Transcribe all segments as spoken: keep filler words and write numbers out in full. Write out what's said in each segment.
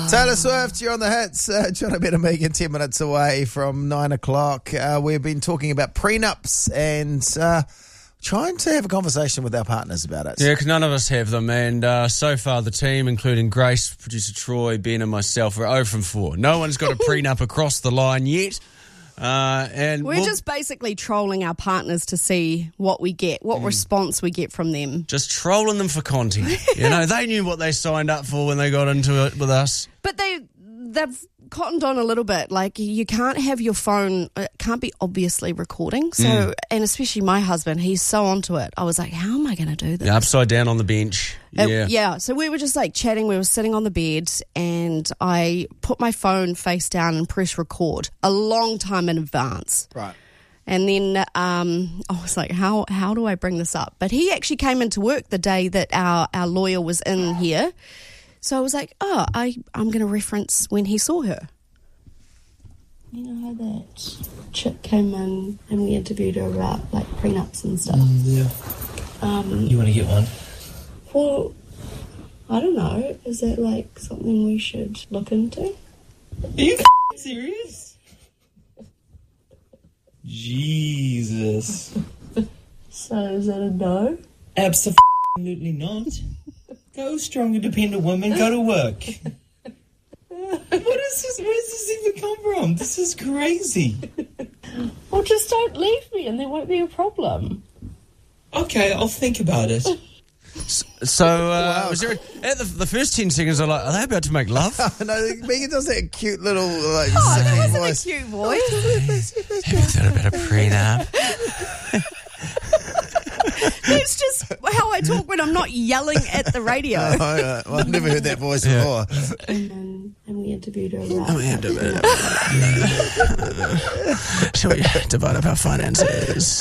Taylor Swift, you're on the hits. Uh, John O'Brien and Megan, ten minutes away from nine o'clock. Uh, we've been talking about prenups and uh, trying to have a conversation with our partners about it. Yeah, because none of us have them. And uh, so far, the team, including Grace, producer Troy, Ben and myself, are zero from four. No one's got a prenup across the line yet. Uh, and We're we'll, just basically trolling our partners to see what we get, what mm. response we get from them. Just trolling them for content. You know, they knew what they signed up for when they got into it with us. But they, they've cottoned on a little bit. Like, you can't have your phone, it can't be obviously recording. So, mm. and especially my husband, he's so onto it. I was like, how am I going to do this? Yeah, upside down on the bench. It, yeah. Yeah. So we were just like chatting. We were sitting on the bed and I put my phone face down and press record a long time in advance. Right. And then um, I was like, how how do I bring this up? But he actually came into work the day that our, our lawyer was in here. So I was like, oh, I, I'm going to reference when he saw her. You know how that chick came in and we interviewed her about, like, prenups and stuff? Mm, yeah. Um, you want to get one? Well, I don't know. Is that, like, something we should look into? Are you serious? Jesus. So is that a no? Absolutely not. Go strong, independent woman, go to work. What is this? Where does this even come from? This is crazy. Well, just don't leave me and there won't be a problem. Okay, I'll think about it. So, uh, wow. was there a, at the, the first ten seconds, I'm like, are they about to make love? No, Megan does that cute little, like, oh, that wasn't voice. a cute voice. Have you thought about a prenup? It's just how I talk when I'm not yelling at the radio. Oh, yeah. Well, I've never heard that voice yeah. before. And, then, and we interviewed her. Right? And we interviewed her. Shall we divide up our finances?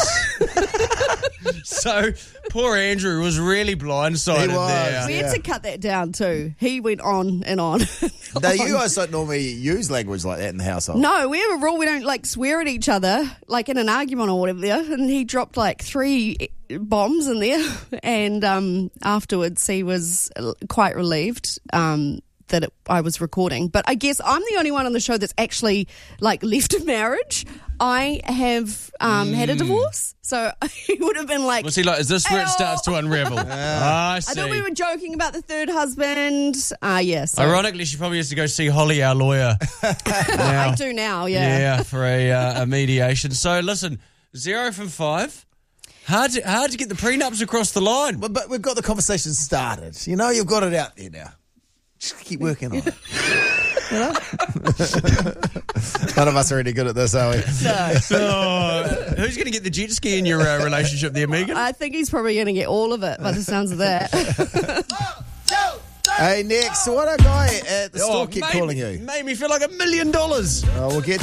So, poor Andrew was really blindsided He was, there. We had yeah. to cut that down too. He went on and on. Now, you guys don't normally use language like that in the household. No, we have a rule we don't like swear at each other, like in an argument or whatever. And he dropped like three bombs in there. And um, afterwards, he was quite relieved um, that it, I was recording. But I guess I'm the only one on the show that's actually like left a marriage. I have um, mm. had a divorce, so he would have been like... Was he like, is this where it starts to unravel? ah, I see. I thought we were joking about the third husband. Ah, uh, yes. Yeah, so. Ironically, she probably has to go see Holly, our lawyer. I do now, yeah. Yeah, for a, uh, a mediation. So, listen, zero from five. Hard to, hard to get the prenups across the line. But, but we've got the conversation started. You know, you've got it out there now. Just keep working on it. You know? None of us are any good at this, are we? No. Oh, who's going to get the jet ski in your uh, relationship there, Megan? I think he's probably going to get all of it by the sounds of that. Hey, next, what a guy at the store oh, keep made, calling you. Made me feel like a million dollars. Oh, we'll get